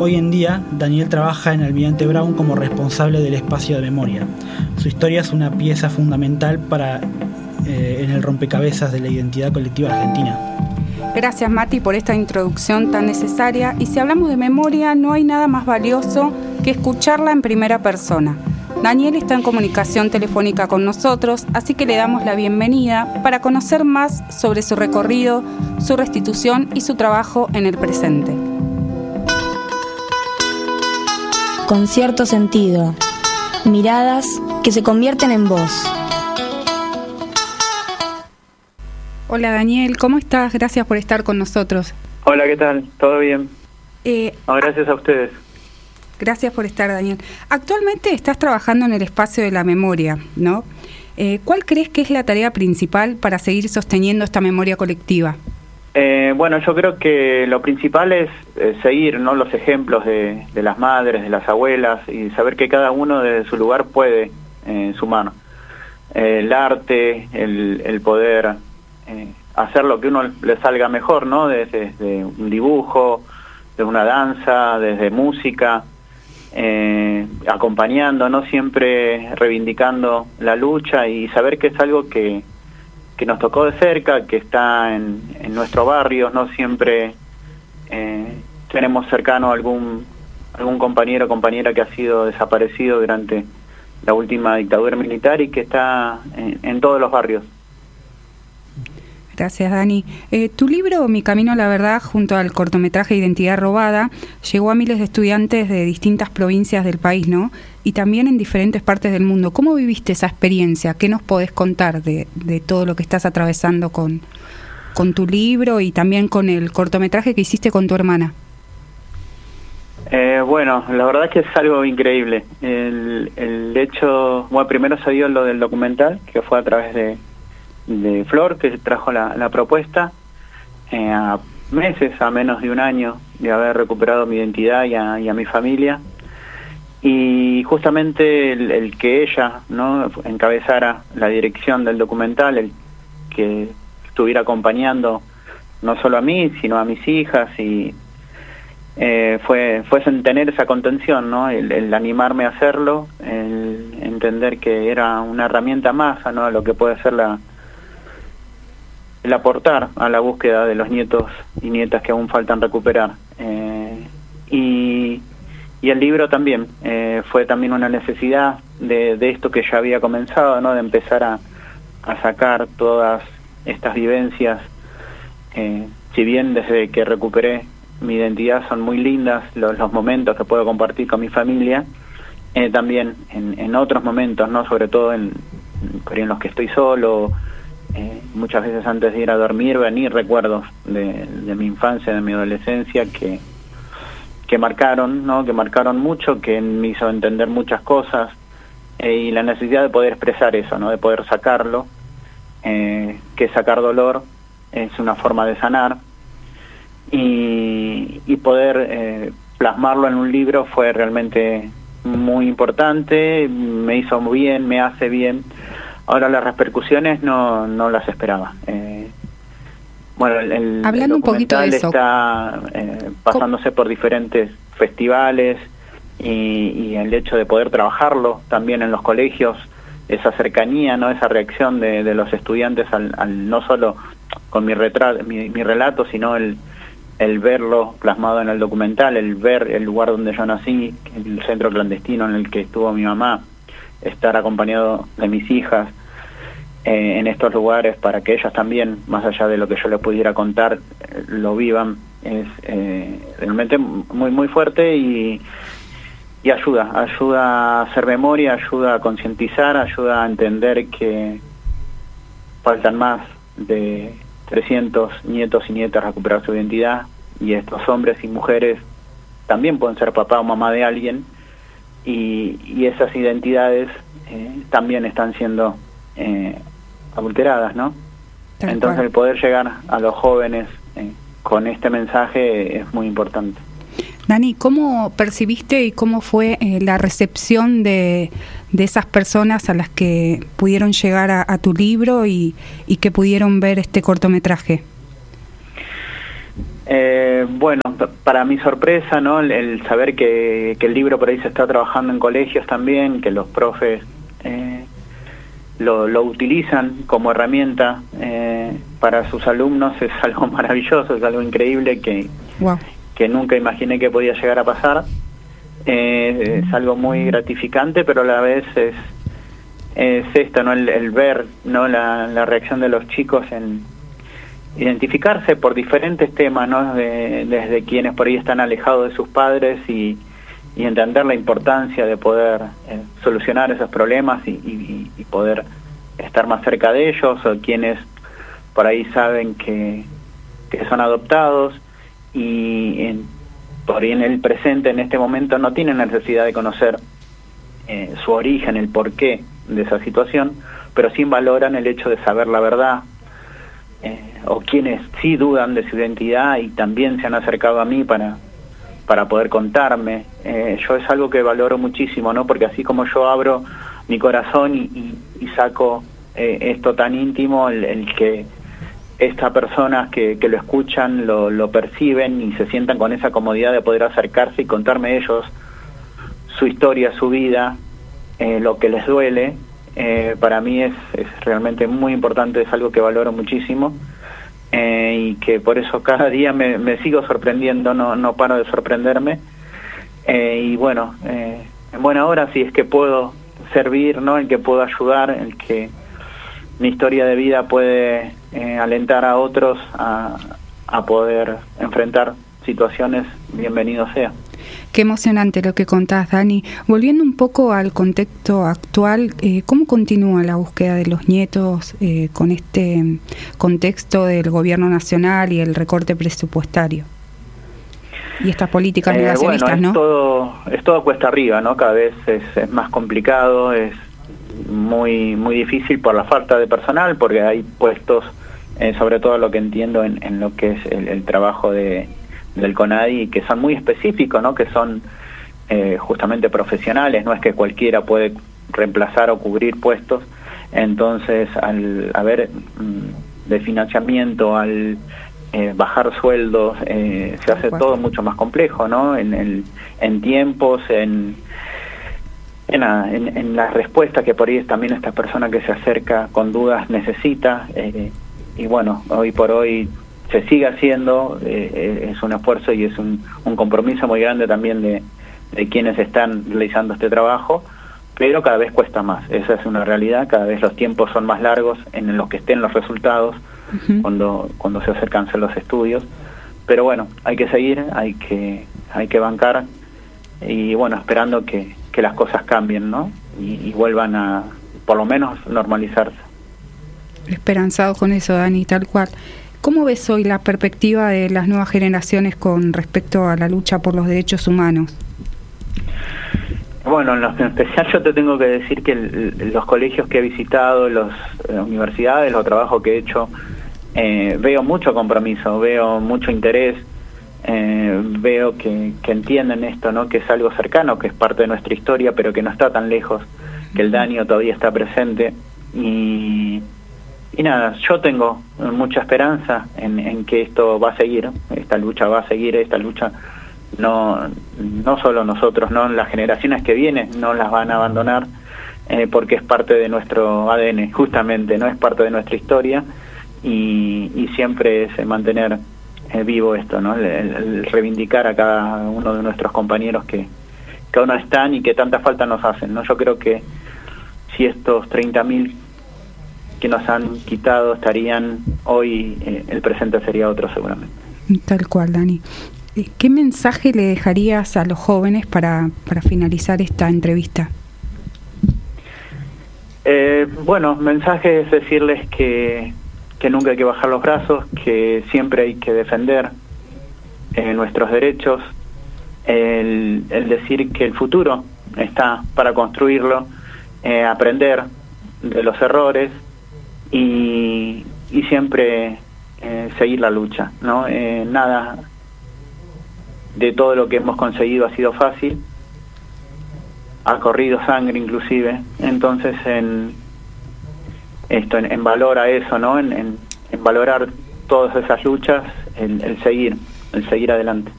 Hoy en día, Daniel trabaja en Almirante Brown como responsable del espacio de memoria. Su historia es una pieza fundamental en el rompecabezas de la identidad colectiva argentina. Gracias, Mati, por esta introducción tan necesaria. Y si hablamos de memoria, no hay nada más valioso que escucharla en primera persona. Daniel está en comunicación telefónica con nosotros, así que le damos la bienvenida para conocer más sobre su recorrido, su restitución y su trabajo en el presente. Con cierto sentido, miradas que se convierten en voz. Hola Daniel, ¿cómo estás? Gracias por estar con nosotros. Hola, ¿qué tal? ¿Todo bien? Gracias a ustedes. Gracias por estar, Daniel. Actualmente estás trabajando en el espacio de la memoria, ¿no? ¿Cuál crees que es la tarea principal para seguir sosteniendo esta memoria colectiva? Bueno, yo creo que lo principal es seguir, ¿no?, los ejemplos de las madres, de las abuelas, y saber que cada uno desde su lugar puede sumar. El arte, el poder hacer lo que uno le salga mejor, ¿no? Desde un dibujo, desde una danza, desde música, acompañando, ¿no? Siempre reivindicando la lucha y saber que es algo que nos tocó de cerca, que está en nuestro barrio, ¿no? Siempre tenemos cercano algún compañero o compañera que ha sido desaparecido durante la última dictadura militar y que está en todos los barrios. Gracias, Dani. Tu libro, Mi Camino a la Verdad, junto al cortometraje Identidad Robada, llegó a miles de estudiantes de distintas provincias del país, ¿no? Y también en diferentes partes del mundo. ¿Cómo viviste esa experiencia? ¿Qué nos podés contar de todo lo que estás atravesando con tu libro y también con el cortometraje que hiciste con tu hermana? Bueno, la verdad es que es algo increíble. El hecho, bueno, primero se dio lo del documental, que fue a través de Flor, que trajo la propuesta, a meses, a menos de un año de haber recuperado mi identidad y a mi familia, y justamente el que ella, ¿no?, encabezara la dirección del documental, el que estuviera acompañando no solo a mí, sino a mis hijas, y fue tener esa contención, ¿no?, el animarme a hacerlo, el entender que era una herramienta más, ¿no?, a lo que puede ser el aportar a la búsqueda de los nietos y nietas que aún faltan recuperar. Y el libro también fue también una necesidad de esto que ya había comenzado, ¿no?, de empezar a sacar todas estas vivencias. Si bien desde que recuperé mi identidad son muy lindas los momentos que puedo compartir con mi familia, también en otros momentos, ¿no?, sobre todo en los que estoy solo, muchas veces antes de ir a dormir, venir recuerdos de mi infancia, de mi adolescencia que marcaron, ¿no?, que marcaron mucho, que me hizo entender muchas cosas, y la necesidad de poder expresar eso, ¿no?, de poder sacarlo, que sacar dolor es una forma de sanar, y poder plasmarlo en un libro fue realmente muy importante, me hizo bien, me hace bien. Ahora las repercusiones no las esperaba. Bueno, hablando un poquito de eso, está pasándose por diferentes festivales y el hecho de poder trabajarlo también en los colegios, esa cercanía, ¿no?, esa reacción de los estudiantes al no solo con mi relato, sino el verlo plasmado en el documental, el ver el lugar donde yo nací, el centro clandestino en el que estuvo mi mamá, estar acompañado de mis hijas en estos lugares para que ellas también, más allá de lo que yo les pudiera contar, lo vivan, es realmente muy muy fuerte y ayuda a hacer memoria, ayuda a concientizar, ayuda a entender que faltan más de 300 nietos y nietas a recuperar su identidad, y estos hombres y mujeres también pueden ser papá o mamá de alguien, y esas identidades también están siendo adulteradas, ¿no? Entonces el poder llegar a los jóvenes con este mensaje es muy importante. Dani, ¿cómo percibiste y cómo fue la recepción de esas personas a las que pudieron llegar a tu libro y que pudieron ver este cortometraje? Bueno, para mi sorpresa, ¿no? El saber que el libro por ahí se está trabajando en colegios también, que los profes lo utilizan como herramienta para sus alumnos, es algo maravilloso, es algo increíble que nunca imaginé que podía llegar a pasar. Es algo muy gratificante, pero a la vez es esto, ¿no? El ver, ¿no? la reacción de los chicos en identificarse por diferentes temas, ¿no? Desde quienes por ahí están alejados de sus padres y entender la importancia de poder solucionar esos problemas y poder estar más cerca de ellos, o quienes por ahí saben que son adoptados y por ahí en el presente, en este momento, no tienen necesidad de conocer su origen, el porqué de esa situación, pero sí valoran el hecho de saber la verdad, o quienes sí dudan de su identidad y también se han acercado a mí para poder contarme. Yo es algo que valoro muchísimo, ¿no? Porque así como yo abro mi corazón y saco esto tan íntimo, el que estas personas que lo escuchan lo perciben y se sientan con esa comodidad de poder acercarse y contarme ellos su historia, su vida, lo que les duele, para mí es realmente muy importante, es algo que valoro muchísimo, y que por eso cada día me sigo sorprendiendo, no paro de sorprenderme, y bueno, en buena hora, si es que puedo servir, ¿no? El que puedo ayudar, el que mi historia de vida puede alentar a otros a poder enfrentar situaciones, bienvenido sea. Qué emocionante lo que contás, Dani. Volviendo un poco al contexto actual, ¿cómo continúa la búsqueda de los nietos con este contexto del gobierno nacional y el recorte presupuestario? Y estas políticas negacionistas, bueno, es todo cuesta arriba, ¿no? Cada vez es más complicado, es muy difícil por la falta de personal, porque hay puestos, sobre todo lo que entiendo en lo que es el trabajo del CONADI, que son muy específicos, ¿no? Que son justamente profesionales, no es que cualquiera puede reemplazar o cubrir puestos. Entonces, al haber de financiamiento, al bajar sueldos, se hace todo mucho más complejo, ¿no? En tiempos, en las respuestas que por ahí también esta persona que se acerca con dudas necesita, y bueno, hoy por hoy se sigue haciendo, es un esfuerzo y es un compromiso muy grande también de quienes están realizando este trabajo, pero cada vez cuesta más, esa es una realidad, cada vez los tiempos son más largos en los que estén los resultados, cuando se acercan los estudios, pero bueno, hay que seguir, hay que bancar, y bueno, esperando que las cosas cambien, ¿no? Y vuelvan a, por lo menos, normalizarse. Esperanzado con eso, Dani, tal cual. ¿Cómo ves hoy la perspectiva de las nuevas generaciones con respecto a la lucha por los derechos humanos? Bueno, en especial yo te tengo que decir que los colegios que he visitado, las universidades, los trabajos que he hecho, veo mucho compromiso, veo mucho interés, veo que entienden esto, ¿no? Que es algo cercano, que es parte de nuestra historia, pero que no está tan lejos, que el daño todavía está presente. Y nada, yo tengo mucha esperanza en que esto va a seguir, esta lucha va a seguir, esta lucha no solo nosotros, no, las generaciones que vienen no las van a abandonar, porque es parte de nuestro ADN, justamente, no es parte de nuestra historia, y siempre es mantener vivo esto, ¿no? El reivindicar a cada uno de nuestros compañeros que aún no están y que tanta falta nos hacen, ¿no? Yo creo que si estos 30.000 que nos han quitado estarían hoy, el presente sería otro seguramente. Tal cual, Dani. ¿Qué mensaje le dejarías a los jóvenes para finalizar esta entrevista? Bueno, mensaje es decirles que nunca hay que bajar los brazos, que siempre hay que defender nuestros derechos, el decir que el futuro está para construirlo, aprender de los errores y siempre seguir la lucha, ¿no? Nada de todo lo que hemos conseguido ha sido fácil, ha corrido sangre inclusive, entonces en valor a eso, ¿no? En valorar todas esas luchas, el seguir adelante.